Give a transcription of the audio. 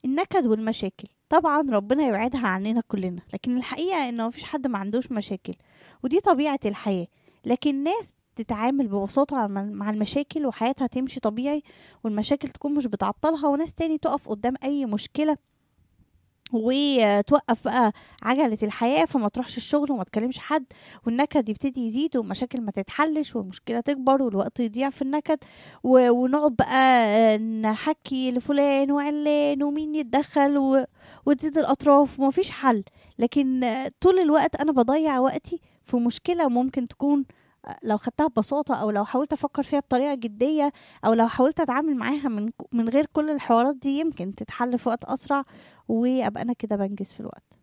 النكد والمشاكل طبعا ربنا يبعدها عننا كلنا، لكن الحقيقة انه مفيش حد ما عندوش مشاكل، ودي طبيعة الحياة. لكن ناس تتعامل ببساطة مع المشاكل وحياتها تمشي طبيعي والمشاكل تكون مش بتعطلها، وناس تاني تقف قدام أي مشكلة وتوقف بقى عجلة الحياة، فما تروحش الشغل وما تكلمش حد، والنكد يبتدي يزيد والمشاكل ما تتحلش والمشكلة تكبر والوقت يضيع في النكد، ونقعد بقى نحكي لفلان وعلان ومين يتدخل وتزيد الأطراف ومفيش حل. لكن طول الوقت أنا بضيع وقتي في مشكلة ممكن تكون لو خدتها ببساطة، أو لو حاولت أفكر فيها بطريقة جدية، أو لو حاولت أتعامل معاها من غير كل الحوارات دي، يمكن تتحل في وقت أسرع، وأبقى أنا كده بنجز في الوقت.